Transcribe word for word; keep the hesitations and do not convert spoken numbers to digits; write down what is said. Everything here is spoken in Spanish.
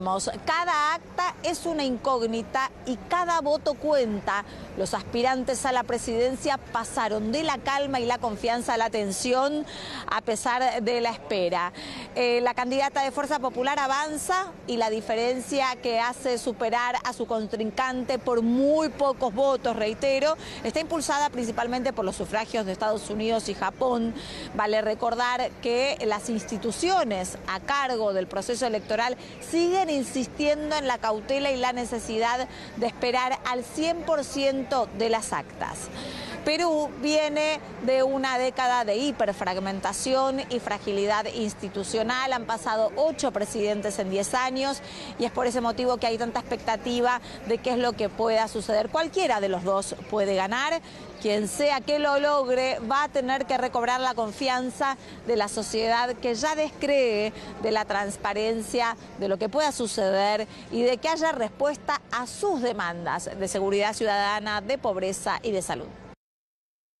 Cada acta es una incógnita y cada voto cuenta. Los aspirantes a la presidencia pasaron de la calma y la confianza a la tensión a pesar de la espera. Eh, la candidata de Fuerza Popular avanza y la diferencia que hace superar a su contrincante por muy pocos votos, reitero, está impulsada principalmente por los sufragios de Estados Unidos y Japón. Vale recordar que las instituciones a cargo del proceso electoral siguen insistiendo en la cautela y la necesidad de esperar al cien por ciento de las actas. Perú viene de una década de hiperfragmentación y fragilidad institucional. Han pasado ocho presidentes en diez años y es por ese motivo que hay tanta expectativa de qué es lo que pueda suceder. Cualquiera de los dos puede ganar. Quien sea que lo logre va a tener que recobrar la confianza de la sociedad que ya descree de la transparencia, de lo que pueda suceder y de que haya respuesta a sus demandas de seguridad ciudadana, de pobreza y de salud.